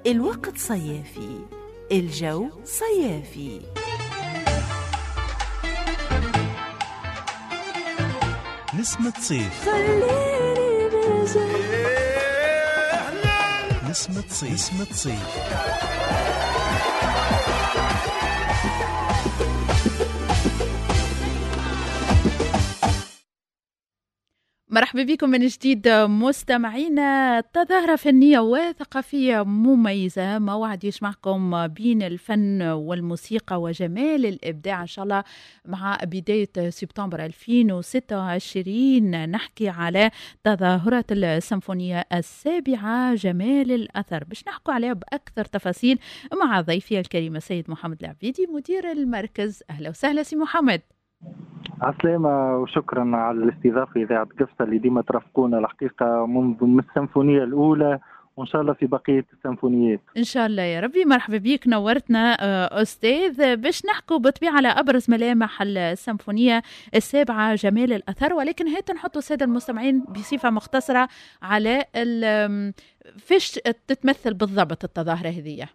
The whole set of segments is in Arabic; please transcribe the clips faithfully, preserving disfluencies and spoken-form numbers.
الوقت صيافي، الجو صيافي. نسمة صيف، خليني بجد. نسمة صيف، نسمة صيف. مرحبا بكم من جديد مستمعينا. تظاهرة فنية وثقافية مميزة، موعد يجمعكم بين الفن والموسيقى وجمال الإبداع إن شاء الله. مع بداية سبتمبر ألفين وستة وعشرين نحكي على تظاهرة السيمفونية السابعة جمال الأثر، باش نحكي عليها بأكثر تفاصيل مع ضيفي الكريم السيد محمد العبيدي مدير المركز. أهلا وسهلا سي محمد. عسلامة وشكرا على الاستضافة إذاعة قفصة اللي ديما ترافقونا الحقيقة منذ من السيمفونية الأولى وإن شاء الله في بقية السيمفونيات إن شاء الله يا ربي. مرحبا بيك، نورتنا أستاذ. باش نحكوا بالطبيعة على أبرز ملامح السيمفونية السابعة جمال الأثر، ولكن هات نحطوا السادة المستمعين بصفة مختصرة على فيش تتمثل بالضبط التظاهرة هذه.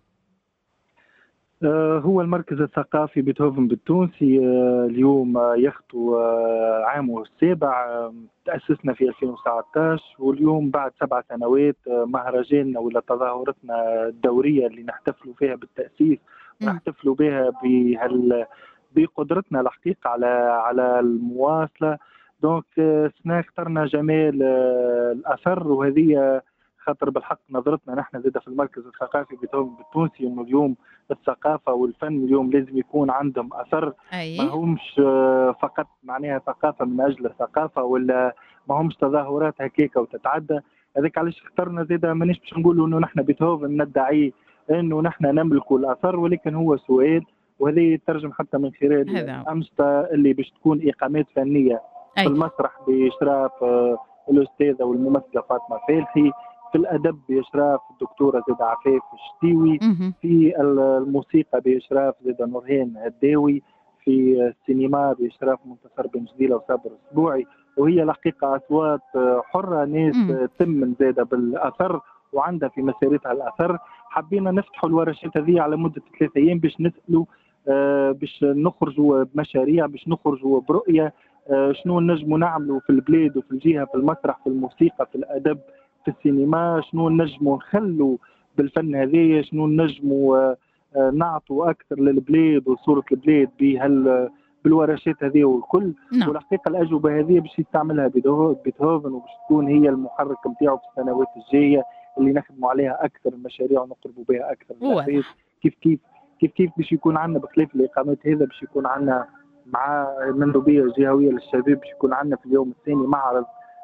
هو المركز الثقافي بيتهوفن بالتونسي اليوم يخطو عامه السابع. تأسسنا في ألفين وتسعة عشر واليوم بعد سبع سنوات مهرجاننا ولا تظاهرتنا الدورية اللي نحتفلوا فيها بالتأسيس ونحتفلوا بها بهال بقدرتنا الحقيقة على على المواصلة. دونك سنا اخترنا جمال الأثر، وهذه خاطر بالحق نظرتنا نحن زيدا في المركز الثقافي بيتهوفن بالتونسي انه اليوم الثقافه والفن اليوم لازم يكون عندهم اثر. أي. ما همش فقط معناها ثقافه من اجل الثقافه ولا ما همش تظاهرات هكاك وتتعدى. هذاك علاش اخترنا زيدا، مانيش باش نقولوا انه نحن بيتهوفن ندعي انه نحن نملك الاثر، ولكن هو سؤال وهذا يترجم حتى من خلال الانشطه اللي باش تكون اقامات فنيه. أي. في المسرح باشراف الاستاذه والممثله فاطمه فالحي، في الأدب بإشراف الدكتورة زيدة عفاف الشتيوي، في الموسيقى بإشراف زيدة نورهان هداوي، في السينما بإشراف منتصر بن جديلة وصابر السبوعي. وهي الحقيقة أصوات حرة، ناس تم زيدة بالأثر وعندها في مسيرتها الأثر. حبينا نفتحوا الورشات هذه على مدة ثلاثة أيام باش نسألوا، آه باش نخرجوا بمشاريع، باش نخرجوا برؤية، آه شنو نجموا نعملوا في البلاد وفي الجهة، في المسرح، في الموسيقى، في الأدب، في السينما. شنو نجموا نخلوا بالفن هذايا، شنو نجموا نعطوا اكثر للبلاد وصوره البلاد بهال بالورشات هذه والكل. نعم. والحقيقه الاجوبه هذه باش يستعملها بيتهوفن وباش تكون هي المحرك نتاعو في السنوات الجايه اللي نخدموا عليها اكثر المشاريع ونقربوا بها اكثر الأحداث. كيف كيف كيف كيف باش يكون عندنا بخلاف الاقامات هذا باش يكون عندنا مع المندوبيه الجهويه للشباب باش يكون عندنا في اليوم الثاني معرض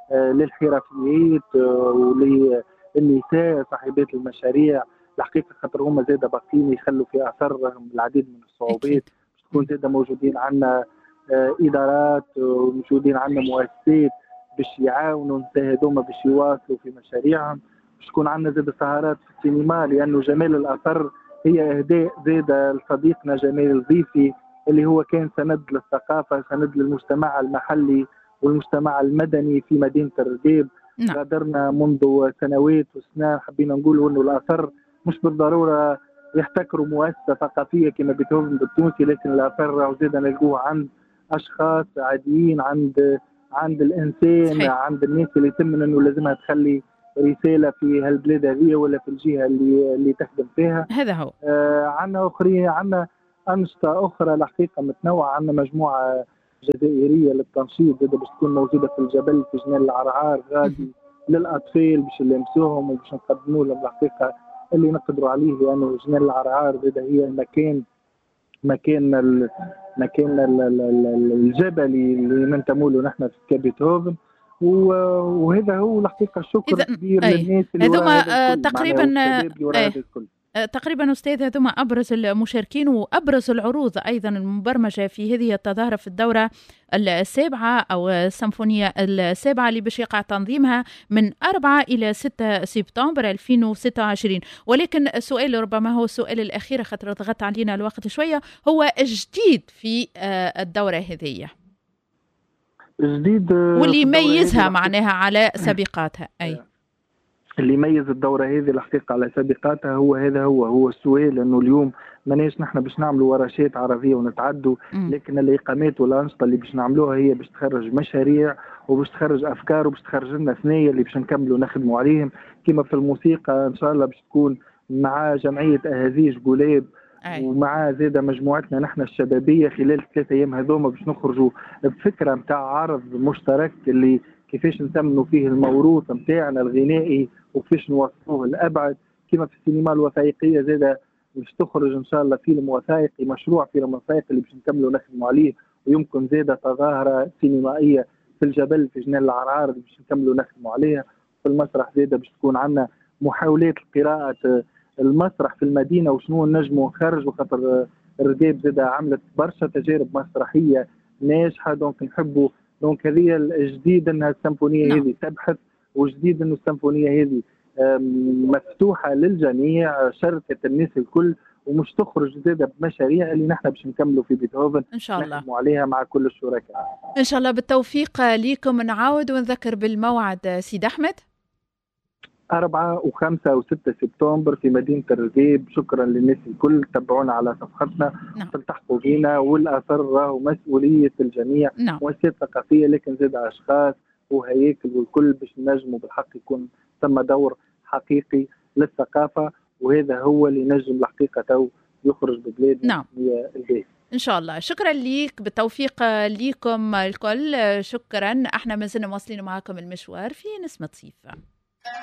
للحرفيات وللنساء صاحبات المشاريع الحقيقه، خاطر هما زاده باقيين يخلوا في اثرهم العديد من الصعوبات. باش تكون زاده موجودين عندنا ادارات وموجودين عندنا مؤسسات باش يعاونوا النساء هذوما باش يواصلوا في مشاريعهم. باش تكون عندنا زاده سهرات في السينما، لانه جمال الاثر هي اهداء زاده لصديقنا جمال الضيفي اللي هو كان سند للثقافه، سند للمجتمع المحلي والمجتمع المدني في مدينة الرديب. نعم. غادرنا منذ سنوات وسنين. حبينا نقول انه الاثر مش بالضروره يحتكروا مؤسسه ثقافيه كما بيتهوفن بالتونسي، لكن الاثر زاد نلقوه عند اشخاص عاديين، عند عند الانسان. صحيح. عند الناس اللي يتم انه لازمها تخلي رساله في هالبلاد هذه ولا في الجهه اللي اللي تخدم فيها. هذا هو. آه عندنا اخرين، عندنا انشطه اخرى الحقيقه متنوعه. عندنا مجموعه جزائريه للتنشيط باش تكون موجوده في الجبل في جنال العرعار، غادي للاطفال باش نلمسوهم وباش نقدموا لهم الحقيقه اللي نقدروا عليه، لانه جنال العرعار هي المكان مكان ال... مكان ال... ال... الجبلي اللي ننتموا له نحن في بيتهوفن. وهذا هو الحقيقه الشكر كبير للناس اللي هذوما تقريبا تقريبا أستاذ. هذوما أبرز المشاركين وأبرز العروض أيضا المبرمجة في هذه التظاهرة في الدورة السابعة أو السيمفونية السابعة اللي باش يقع تنظيمها من أربعة إلى ستة سبتمبر ألفين وستة وعشرين. ولكن السؤال ربما هو السؤال الأخير خاطر ضغط علينا الوقت شوية، هو جديد في الدورة هذه جديد واللي يميزها معناها على سابقاتها. أي اللي يميز الدورة هذه الحقيقة على سابقاتها هو هذا هو هو السؤال، لأنه اليوم ماناش نحن باش نعملوا ورشات عربية ونتعدوا، لكن الإقامات والأنشطة اللي باش نعملوها هي باش تخرج مشاريع وباش تخرج أفكار وباش تخرج لنا ثنية اللي باش نكملوا نخدموا عليهم. كما في الموسيقى إن شاء الله باش تكون مع جمعية أهازيج قليب ومع زيادة مجموعتنا نحن الشبابية خلال الثلاثة أيام هذوما باش نخرجوا بفكرة متاع عرض مشترك اللي كيفاش نتمنوا فيه الموروث متاعنا الغنائي وكيفاش نوصلوه لأبعد. كما في السينما الوثائقية زادة باش تخرج إن شاء الله فيلم وثائقي، مشروع فيلم وثائقي اللي باش نكملوا نخدموا عليه، ويمكن زادة تظاهرة سينمائية في الجبل في جنان العرعار اللي باش نكملوا نخدموا عليها. في المسرح زادة باش تكون عندنا محاولات قراءة المسرح في المدينة وشنو نجموا نخرجوا، خاطر الرديب زادة عملت برشا تجارب مسرحية ناجحة، دونك نحبوا دونك هذه الجديد انها السيمفونيه هذه تبحث، وجديد انه السيمفونيه هذه مفتوحه للجميع، شركه الناس الكل، ومش تخرج زاده بمشاريع اللي نحن باش نكملوا في بيتهوفن ان شاء الله نخدموا عليها مع كل الشركاء ان شاء الله. بالتوفيق ليكم. نعاود ونذكر بالموعد سيد احمد. أربعة وخمسة وستة سبتمبر في مدينة الرديب. شكرا للناس الكل، تابعونا على صفحتنا، نعم. تلتحقوا بينا، والأثر راهو مسؤولية الجميع، نعم. مؤسسات ثقافية لكن زاد أشخاص وهياكل والكل باش نجموا بالحق يكون ثم دور حقيقي للثقافة، وهذا هو اللي نجم الحقيقة تو يخرج ببلادنا. نعم. هي البيت إن شاء الله. شكرا ليك، بالتوفيق ليكم الكل. شكرا. احنا ما زلنا مواصلين معكم المشوار في نسمة صيف.